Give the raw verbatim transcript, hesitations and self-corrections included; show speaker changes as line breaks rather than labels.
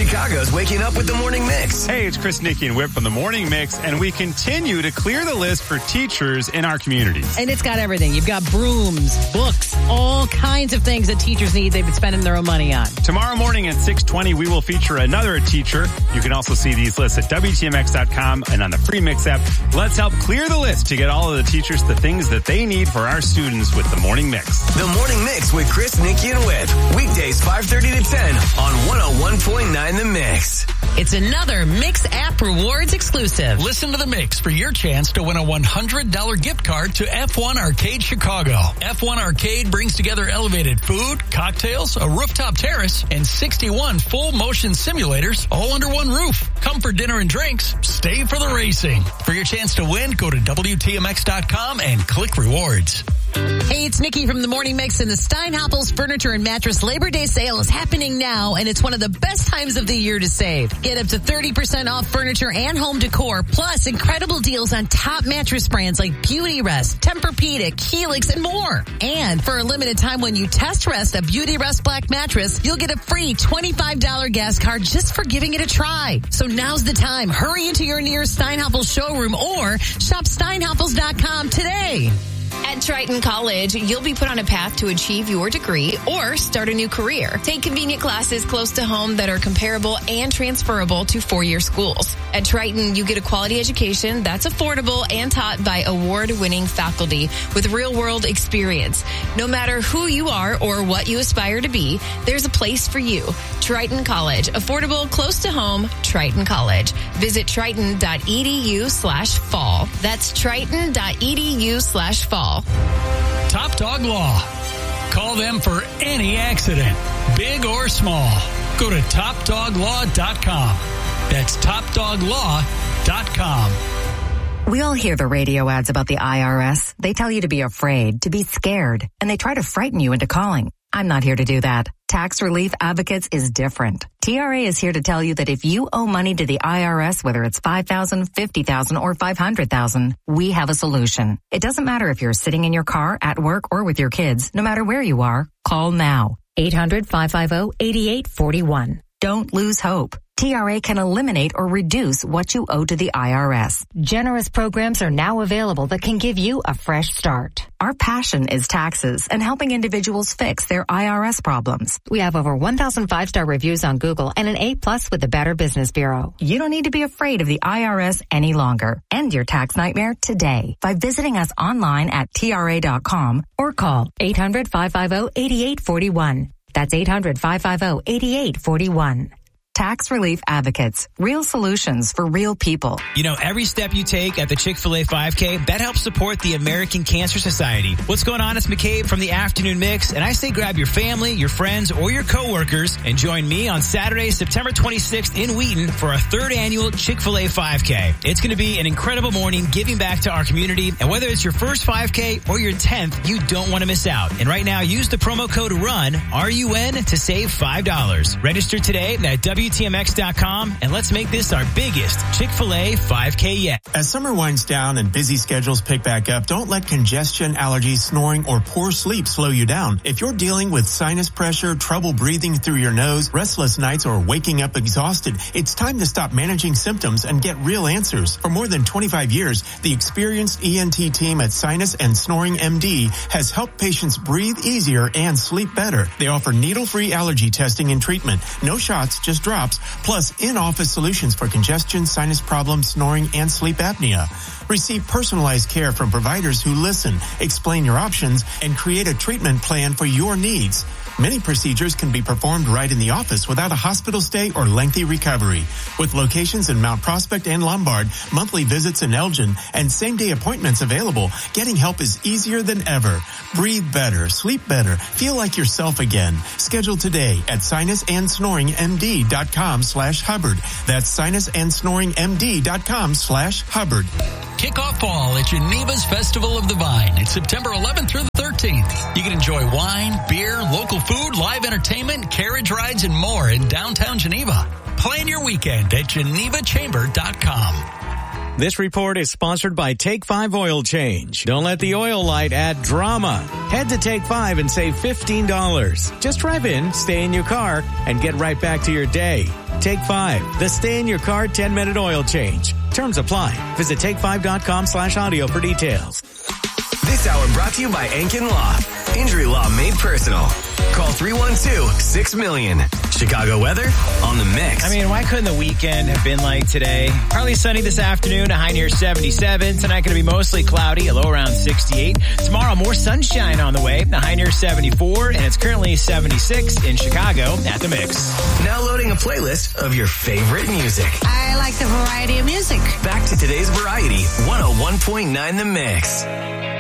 Chicago's waking up with the Morning Mix.
Hey, it's Chris, Nikki, and Whip from the Morning Mix, and we continue to clear the list for teachers in our communities.
And it's got everything. You've got brooms, books, all kinds of things that teachers need they've been spending their own money on.
Tomorrow morning at six twenty, we will feature another teacher. You can also see these lists at W T M X dot com and on the free Mix app. Let's help clear the list to get all of the teachers the things that they need for our students with the Morning Mix.
The Morning Mix with Chris, Nikki, and Whip. Weekdays five thirty to ten on one oh one point nine The Mix.
It's another Mix app rewards exclusive.
Listen to The Mix for your chance to win a one hundred dollars gift card to F one Arcade Chicago. F one Arcade brings together elevated food, cocktails, a rooftop terrace, and sixty-one full motion simulators all under one roof. Come for dinner and drinks. Stay for the racing. For your chance to win, go to W T M X dot com and click rewards.
Hey, it's Nikki from the Morning Mix, and the Steinhappel's Furniture and Mattress Labor Day sale is happening now, and it's one of the best times of the year to save. Get up to thirty percent off furniture and home decor, plus incredible deals on top mattress brands like Beautyrest, Tempur-Pedic, Helix, and more. And for a limited time, when you test rest a Beautyrest Black mattress, you'll get a free twenty-five dollars gas card just for giving it a try. So now's the time. Hurry into your nearest Steinhappel's showroom or shop Steinhappels dot com today.
At Triton College, you'll be put on a path to achieve your degree or start a new career. Take convenient classes close to home that are comparable and transferable to four-year schools. At Triton, you get a quality education that's affordable and taught by award-winning faculty with real-world experience. No matter who you are or what you aspire to be, there's a place for you. Triton College. Affordable, close to home, Triton College. Visit triton dot edu slash fall. That's triton dot edu slash fall.
Top Dog Law. Call them for any accident, big or small. Go to top dog law dot com. That's top dog law dot com.
We all hear the radio ads about the I R S. They tell you to be afraid, to be scared, and they try to frighten you into calling. I'm not here to do that. Tax Relief Advocates is different. T R A is here to tell you that if you owe money to the I R S, whether it's five thousand dollars, fifty thousand dollars, or five hundred thousand dollars, we have a solution. It doesn't matter if you're sitting in your car, at work, or with your kids. No matter where you are, call now. eight hundred, five five zero, eight eight four one. Don't lose hope. T R A can eliminate or reduce what you owe to the I R S. Generous programs are now available that can give you a fresh start. Our passion is taxes and helping individuals fix their I R S problems. We have over one thousand five-star reviews on Google and an A plus with the Better Business Bureau. You don't need to be afraid of the I R S any longer. End your tax nightmare today by visiting us online at T R A dot com or call eight hundred, five five zero, eight eight four one. That's eight hundred, five five zero, eight eight four one. Tax Relief Advocates. Real solutions for real people.
You know, every step you take at the Chick-fil-A five K, that helps support the American Cancer Society. What's going on? It's McCabe from the Afternoon Mix, and I say grab your family, your friends, or your coworkers and join me on Saturday, September twenty-sixth in Wheaton for our third annual Chick-fil-A five K. It's going to be an incredible morning giving back to our community, and whether it's your first five K or your tenth, you don't want to miss out. And right now, use the promo code RUN, R U N, to save five dollars. Register today at W T M X dot com, and let's make this our biggest Chick-fil-A five K yet.
As summer winds down and busy schedules pick back up, don't let congestion, allergies, snoring, or poor sleep slow you down. If you're dealing with sinus pressure, trouble breathing through your nose, restless nights, or waking up exhausted, it's time to stop managing symptoms and get real answers. For more than twenty-five years, the experienced E N T team at Sinus and Snoring M D has helped patients breathe easier and sleep better. They offer needle-free allergy testing and treatment, no shots, just drops, plus in-office solutions for congestion, sinus problems, snoring, and sleep apnea. Receive personalized care from providers who listen, explain your options, and create a treatment plan for your needs. Many procedures can be performed right in the office without a hospital stay or lengthy recovery. With locations in Mount Prospect and Lombard, monthly visits in Elgin, and same-day appointments available, getting help is easier than ever. Breathe better, sleep better, feel like yourself again. Schedule today at sinus and snoring M D dot com slash Hubbard. That's sinus and snoring M D dot com slash Hubbard.
Kick off fall at Geneva's Festival of the Vine. It's September eleventh through the thirteenth. You can enjoy wine, beer, local food, live entertainment, carriage rides, and more in downtown Geneva. Plan your weekend at geneva chamber dot com.
This report is sponsored by Take five Oil Change. Don't let the oil light add drama. Head to Take five and save fifteen dollars. Just drive in, stay in your car, and get right back to your day. Take five, the stay in your car ten minute oil change. Terms apply. Visit take five dot com slash audio for details.
This hour brought to you by Ankin Law. Injury law made personal. Call three one two, six million. Chicago weather on the Mix.
I mean, why couldn't the weekend have been like today? Partly sunny this afternoon, a high near seventy-seven. Tonight going to be mostly cloudy, a low around sixty-eight. Tomorrow, more sunshine on the way, a high near seventy-four, and it's currently seventy-six in Chicago at the Mix.
Now loading a playlist of your favorite music.
I like the variety of music.
Back to today's variety, one oh one point nine The Mix.